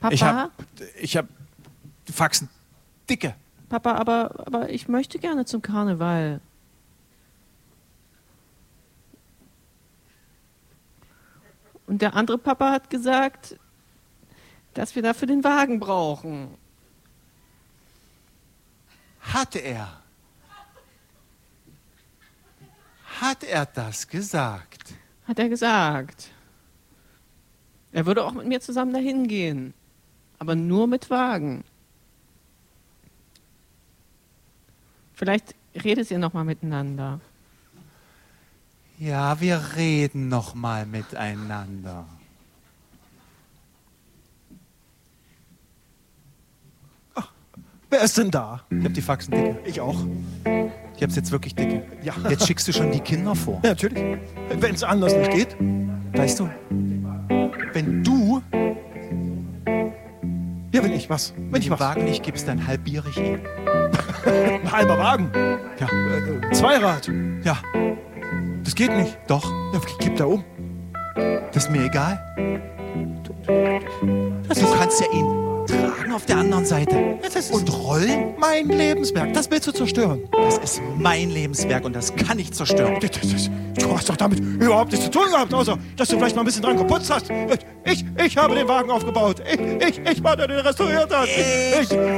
Papa? Ich hab die Faxen dicke. Papa, aber ich möchte gerne zum Karneval. Und der andere Papa hat gesagt, dass wir dafür den Wagen brauchen. Hat er? Hat er das gesagt? Hat er gesagt. Er würde auch mit mir zusammen dahin gehen. Aber nur mit Wagen. Vielleicht redet ihr noch mal miteinander. Ja, wir reden noch mal miteinander. Wer ist denn da? Ich hab die Faxen dicke. Ich auch. Ich hab's jetzt wirklich dicke. Ja. Jetzt schickst du schon die Kinder vor. Ja, natürlich. Wenn es anders nicht geht. Weißt du, wenn du Ja, wenn ich was. Wenn ich den was. Wagen nicht gibst, dann halbiere ich ihn. Ein halber Wagen. Ja, Zweirad. ja, Das geht nicht. doch. Ja, kipp da um. Das ist mir egal. Du kannst ja ihn tragen auf der anderen Seite. Das ist Und rollen? mein Lebenswerk. Das willst du zerstören. Das ist mein Lebenswerk und das kann ich zerstören. Du hast doch damit überhaupt nichts zu tun gehabt, außer dass du vielleicht mal ein bisschen dran geputzt hast. Ich habe den Wagen aufgebaut. Ich war der, den restauriert hat. Ich.